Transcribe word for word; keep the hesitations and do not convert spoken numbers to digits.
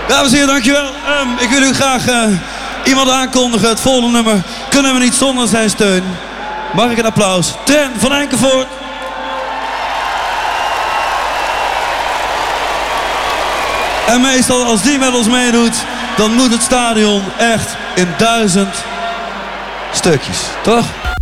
Dames en heren, dankjewel. Um, ik wil u graag uh, iemand aankondigen. Het volgende nummer kunnen we niet zonder zijn steun. Mag ik een applaus? Tren van Enkevoort. En meestal als die met ons meedoet, dan moet het stadion echt in duizend stukjes, toch?